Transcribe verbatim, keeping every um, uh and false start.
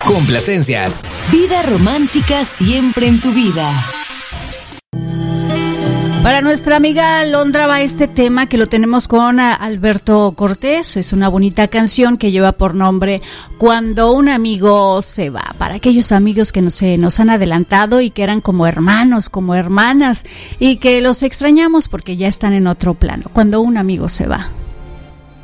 Complacencias. Vida romántica siempre en tu vida. Para nuestra amiga Alondra va este tema que lo tenemos con Alberto Cortés. Es una bonita canción que lleva por nombre Cuando un amigo se va. Para aquellos amigos que nos, nos han adelantado y que eran como hermanos, como hermanas y que los extrañamos porque ya están en otro plano. Cuando un amigo se va.